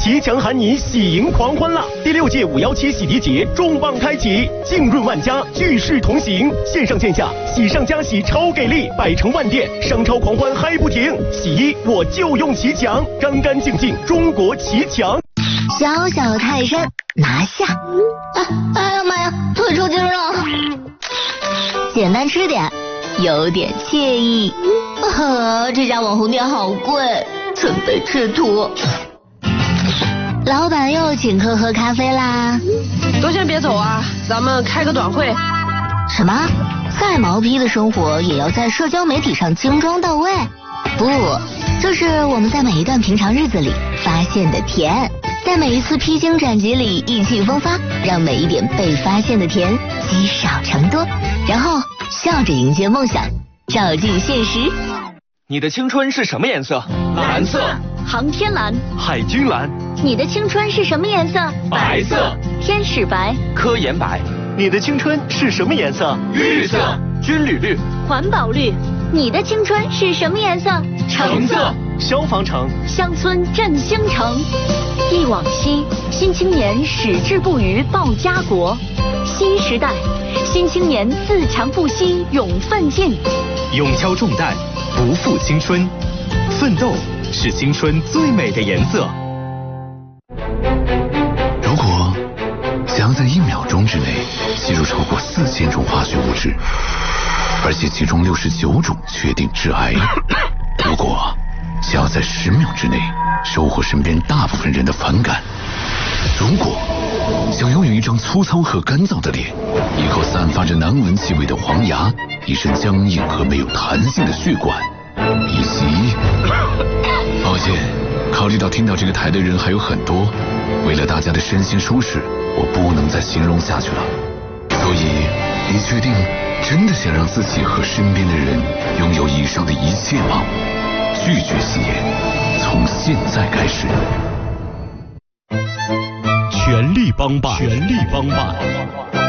奇强喊你喜迎狂欢啦！第6届517洗涤节重磅开启，浸润万家，聚势同行，线上线下喜上加喜超给力，百城万店商超狂欢嗨不停，洗衣我就用奇强，干干净净中国奇强。 小小泰山拿下，哎呀妈呀，腿抽筋了！简单吃点，有点惬意。这家网红店好贵，准备吃土。老板又请客喝咖啡啦。 都先别走啊，咱们开个短会。 什么？再毛坯的生活也要在社交媒体上精装到位？不，这是我们在每一段平常日子里发现的甜，在每一次披荆斩棘里意气风发，让每一点被发现的甜积少成多，然后笑着迎接梦想，照进现实。 你的青春是什么颜色？ 蓝色。 航天蓝。 海军蓝。 你的青春是什么颜色？ 白色。 天使白。 科研白。 你的青春是什么颜色？ 绿色。 军旅绿。 环保绿。你的青春是什么颜色？ 橙色。 消防橙。 乡村振兴城。忆往昔，新青年矢志不渝报家国。新时代，新青年自强不息勇奋进。 勇敲重担，不负青春，奋斗是青春最美的颜色。 如果想要在1秒钟之内吸入超过4000种化学物质，而且其中69种确定致癌，如果想要在10秒之内收获身边大部分人的反感，如果想拥有一张粗糙和干燥的脸，一口散发着难闻气味的黄牙，一身僵硬和没有弹性的血管，以及……抱歉，考虑到听到这个台的人还有很多，为了大家的身心舒适，我不能再形容下去了。所以，你确定真的想让自己和身边的人拥有以上的一切吗？拒绝吸烟，从现在开始。 全力帮办，全力帮办。